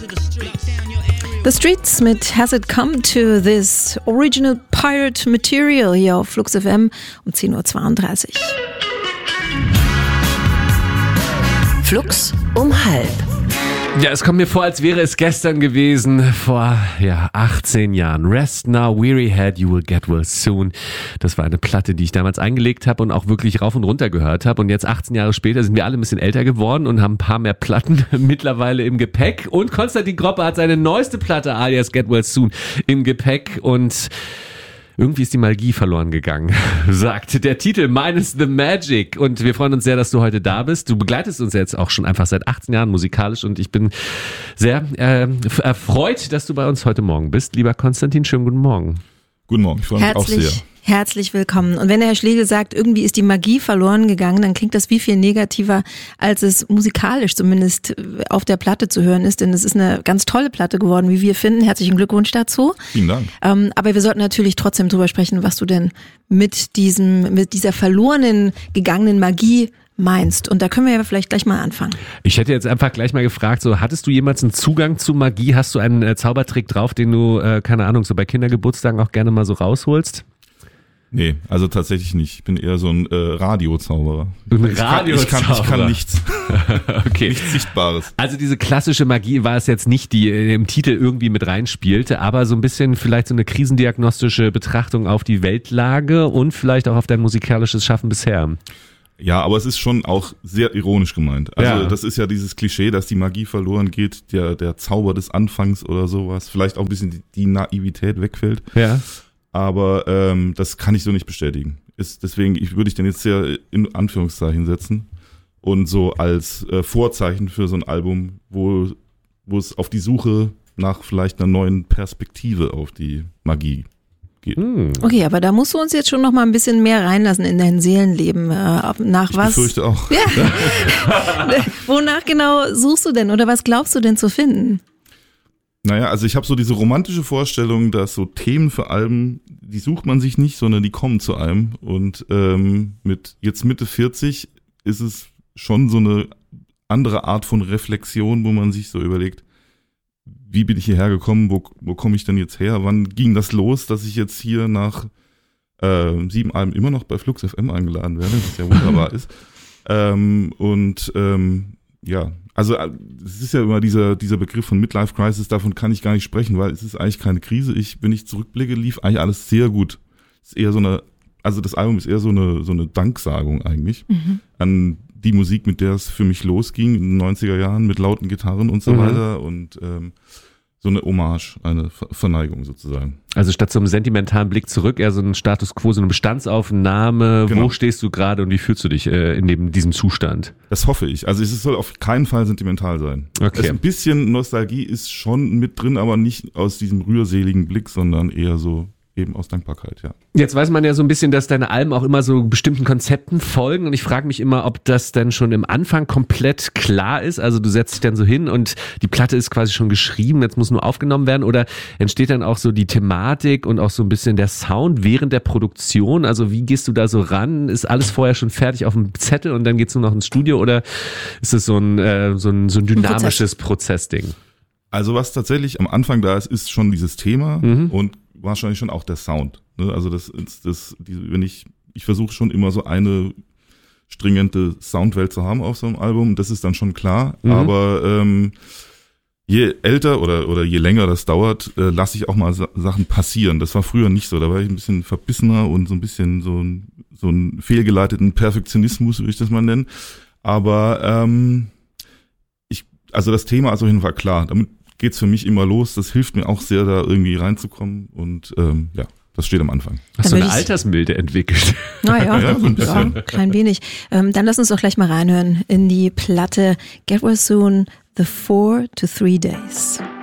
The Streets mit Has It Come to This Original Pirate Material hier auf Flux FM um 10.32 Uhr. Flux um 12:30. Ja, es kommt mir vor, als wäre es gestern gewesen, vor 18 Jahren. Rest Now, Weary Head, You Will Get Well Soon. Das war eine Platte, die ich damals eingelegt habe und auch wirklich rauf und runter gehört habe. Und jetzt 18 Jahre später sind wir alle ein bisschen älter geworden und haben ein paar mehr Platten mittlerweile im Gepäck. Und Konstantin Groppe hat seine neueste Platte, alias Get Well Soon, im Gepäck. Und irgendwie ist die Magie verloren gegangen, sagt der Titel meines The Magic. Und wir freuen uns sehr, dass du heute da bist. Du begleitest uns jetzt auch schon einfach seit 18 Jahren musikalisch und ich bin sehr erfreut, dass du bei uns heute Morgen bist. Lieber Konstantin, schönen guten Morgen. Guten Morgen, ich freue mich auch sehr. Herzlich willkommen. Und wenn der Herr Schlegel sagt, irgendwie ist die Magie verloren gegangen, dann klingt das wie viel negativer, als es musikalisch zumindest auf der Platte zu hören ist. Denn es ist eine ganz tolle Platte geworden, wie wir finden. Herzlichen Glückwunsch dazu. Vielen Dank. Aber wir sollten natürlich trotzdem drüber sprechen, was du denn mit dieser verlorenen gegangenen Magie meinst. Und da können wir ja vielleicht gleich mal anfangen. Ich hätte jetzt einfach gleich mal gefragt, so hattest du jemals einen Zugang zu Magie? Hast du einen Zaubertrick drauf, den du, keine Ahnung, so bei Kindergeburtstagen auch gerne mal so rausholst? Nee, also tatsächlich nicht. Ich bin eher so ein Radiozauberer. Ich kann nichts. Okay. Nichts Sichtbares. Also diese klassische Magie war es jetzt nicht, die im Titel irgendwie mit reinspielte, aber so ein bisschen vielleicht so eine krisendiagnostische Betrachtung auf die Weltlage und vielleicht auch auf dein musikalisches Schaffen bisher. Ja, aber es ist schon auch sehr ironisch gemeint. Also das ist ja dieses Klischee, dass die Magie verloren geht, der Zauber des Anfangs oder sowas. Vielleicht auch ein bisschen die Naivität wegfällt. Ja. Aber das kann ich so nicht bestätigen. Deswegen würde ich den jetzt sehr in Anführungszeichen setzen und so als Vorzeichen für so ein Album, wo es auf die Suche nach vielleicht einer neuen Perspektive auf die Magie geht. Okay, aber da musst du uns jetzt schon noch mal ein bisschen mehr reinlassen in dein Seelenleben. Ich befürchte auch. Ja. Wonach genau suchst du denn oder was glaubst du denn zu finden? Naja, also ich habe so diese romantische Vorstellung, dass so Themen für Alben, die sucht man sich nicht, sondern die kommen zu einem. Und mit jetzt Mitte 40 ist es schon so eine andere Art von Reflexion, wo man sich so überlegt, wie bin ich hierher gekommen, wo komme ich denn jetzt her, wann ging das los, dass ich jetzt hier nach 7 Alben immer noch bei Flux FM eingeladen werde, was ja wunderbar ist. Ja, also es ist ja immer dieser Begriff von Midlife Crisis, davon kann ich gar nicht sprechen, weil es ist eigentlich keine Krise. Wenn ich zurückblicke, lief eigentlich alles sehr gut. Es ist eher das Album ist eher so eine Danksagung eigentlich an die Musik, mit der es für mich losging in den 90er Jahren mit lauten Gitarren und so weiter und so eine Hommage, eine Verneigung sozusagen. Also statt so einem sentimentalen Blick zurück, eher so ein Status Quo, so eine Bestandsaufnahme. Genau. Wo stehst du gerade und wie fühlst du dich in diesem Zustand? Das hoffe ich. Also es soll auf keinen Fall sentimental sein. Okay. Ein bisschen Nostalgie ist schon mit drin, aber nicht aus diesem rührseligen Blick, sondern eher so eben aus Dankbarkeit, ja. Jetzt weiß man ja so ein bisschen, dass deine Alben auch immer so bestimmten Konzepten folgen und ich frage mich immer, ob das dann schon im Anfang komplett klar ist, also du setzt dich dann so hin und die Platte ist quasi schon geschrieben, jetzt muss nur aufgenommen werden oder entsteht dann auch so die Thematik und auch so ein bisschen der Sound während der Produktion, also wie gehst du da so ran, ist alles vorher schon fertig auf dem Zettel und dann geht's nur noch ins Studio oder ist es so ein dynamisches Prozessding? Also was tatsächlich am Anfang da ist schon dieses Thema und wahrscheinlich schon auch der Sound. Ne? Also ich versuche schon immer so eine stringente Soundwelt zu haben auf so einem Album, das ist dann schon klar. Aber je älter oder je länger das dauert, lasse ich auch mal Sachen passieren. Das war früher nicht so. Da war ich ein bisschen verbissener und so ein bisschen so einen fehlgeleiteten Perfektionismus, würde ich das mal nennen. Aber also das Thema ist auf jeden Fall klar. Damit geht's für mich immer los. Das hilft mir auch sehr, da irgendwie reinzukommen. Und das steht am Anfang. Hast du eine Altersmilde entwickelt? Naja, so ein klein wenig. Dann lass uns doch gleich mal reinhören in die Platte Get Well Soon, The 4 to 3 Days.